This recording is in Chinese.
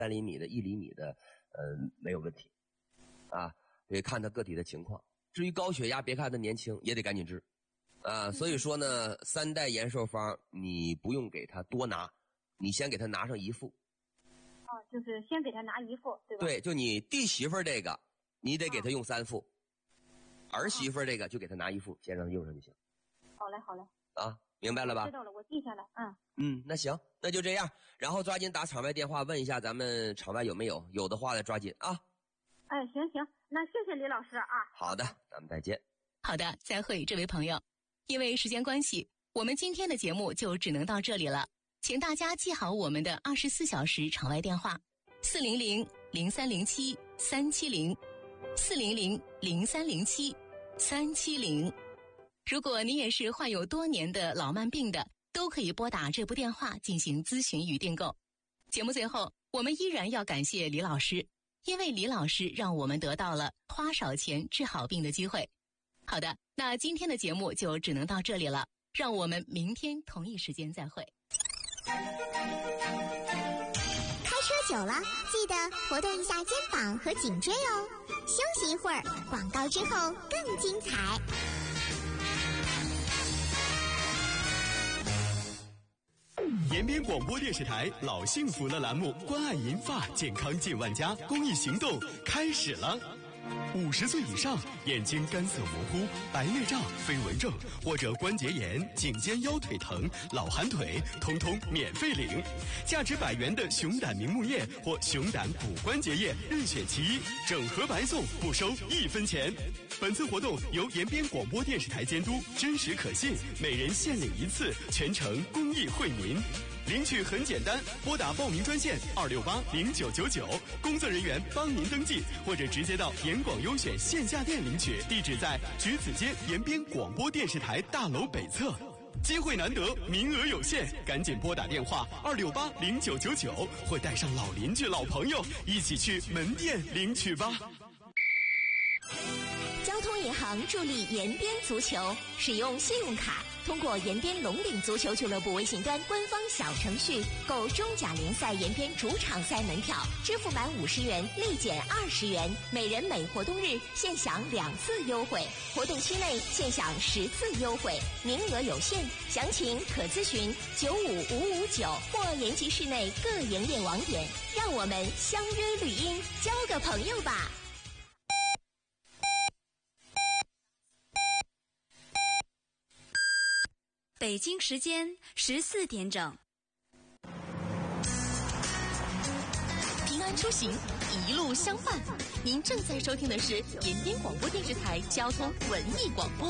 3厘米的、1厘米的，没有问题啊，得看他个体的情况。至于高血压，别看他年轻，也得赶紧治啊。所以说呢，3代延寿方你不用给他多拿，你先给他拿上1副。 就是先给他拿1副，对吧？ 对，就你弟媳妇这个，你得给他用3副，儿媳妇这个就给他拿1副，先让他用上就行。 好嘞，好嘞。 啊，明白了吧？ 知道了，我记下来。 那行，那就这样，然后抓紧打场外电话问一下咱们场外有没有，有的话再抓紧啊。 行，那谢谢李老师啊。 好的，咱们再见。 好的，再会，这位朋友。因为时间关系，我们今天的节目就只能到这里了，请大家记好我们的24小时场外电话：400-0307-370，400-0307-370。如果您也是患有多年的老慢病的，都可以拨打这部电话进行咨询与订购。节目最后，我们依然要感谢李老师，因为李老师让我们得到了花少钱治好病的机会。好的，那今天的节目就只能到这里了，让我们明天同一时间再会。 开车久了，记得活动一下肩膀和颈椎哦。休息一会儿，广告之后更精彩。 延边广播电视台老幸福了栏目，关爱银发，健康近万家公益行动开始了。50岁以上，眼睛干涩模糊、白内障、飞蚊症或者关节炎、颈肩腰腿疼、老寒腿，通通免费领。价值100元的熊胆明目液或熊胆补关节液，任选其一，整盒白送，不收1分钱。本次活动由延边广播电视台监督，真实可信，每人限领1次，全程公益惠民。领取很简单，拨打报名专线2680999，工作人员帮您登记，或者直接到延广优选线下店领取，地址在橘子街延边广播电视台大楼北侧。机会难得，名额有限，赶紧拨打电话2680999，或带上老邻居、老朋友一起去门店领取吧。 交通银行助力延边足球，使用信用卡，通过延边龙岭足球俱乐部微信端官方小程序购中甲联赛延边主场赛门票，支付满50元立减20元，每人每活动日限享2次优惠，活动期内限享10次优惠，名额有限，详情可咨询95559或延吉市内各营业网点。让我们相约绿荫，交个朋友吧。 北京时间14点整。 平安出行，一路相伴。您正在收听的是延边广播电视台交通文艺广播。